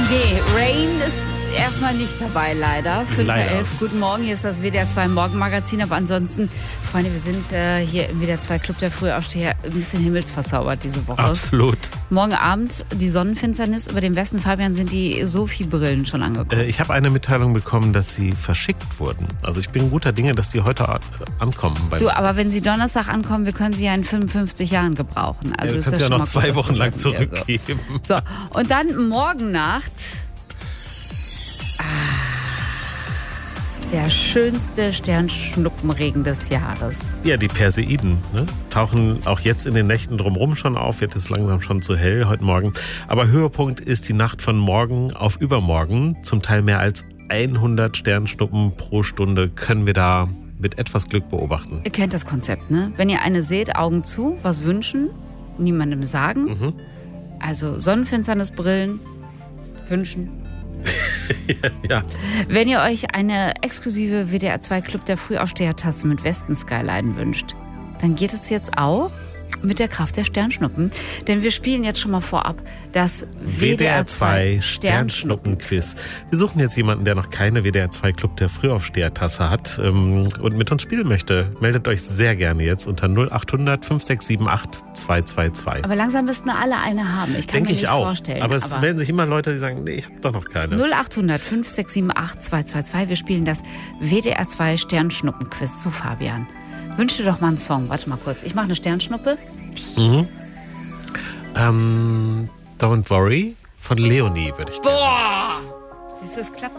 Nee, Rain ist erstmal nicht dabei, leider. 5:11 Uhr, guten Morgen, hier ist das WDR 2 Morgenmagazin. Aber ansonsten, Freunde, wir sind hier im WDR 2 Club der Frühaufsteher ein bisschen himmelsverzaubert diese Woche. Absolut. Morgen Abend die Sonnenfinsternis über dem Westen. Fabian, sind die Sophie-Brillen schon angekommen? Ich habe eine Mitteilung bekommen, dass sie verschickt wurden. Also ich bin guter Dinge, dass die heute ankommen. Du, aber wenn sie Donnerstag ankommen, wir können sie ja in 55 Jahren gebrauchen. Also du kannst sie ja noch 2 Wochen lang zurückgeben. So, und dann morgen Nacht... Der schönste Sternschnuppenregen des Jahres. Ja, die Perseiden, ne? Tauchen auch jetzt in den Nächten drumherum schon auf. Wird es langsam schon zu hell heute Morgen. Aber Höhepunkt ist die Nacht von morgen auf übermorgen. Zum Teil mehr als 100 Sternschnuppen pro Stunde können wir da mit etwas Glück beobachten. Ihr kennt das Konzept, ne? Wenn ihr eine seht, Augen zu, was wünschen, niemandem sagen. Mhm. Also Sonnenfinsternisbrillen wünschen. Ja. Wenn ihr euch eine exklusive WDR 2 Club der Frühaufsteher-Tasse mit Westen-Skyline wünscht, dann geht es jetzt auch mit der Kraft der Sternschnuppen. Denn wir spielen jetzt schon mal vorab das WDR 2 Sternschnuppen-Quiz. Wir suchen jetzt jemanden, der noch keine WDR 2 Club der Frühaufsteher-Tasse hat und mit uns spielen möchte. Meldet euch sehr gerne jetzt unter 0800 5678 222. Aber langsam müssten alle eine haben. Ich kann mir nicht vorstellen. Aber es melden sich immer Leute, die sagen, nee, ich habe doch noch keine. 0800 5678 222. Wir spielen das WDR 2 Sternschnuppen-Quiz zu Fabian. Wünsch dir doch mal einen Song. Warte mal kurz. Ich mache eine Sternschnuppe. Mhm. Don't Worry von Leonie würde ich gerne. Boah! Siehst du, es klappt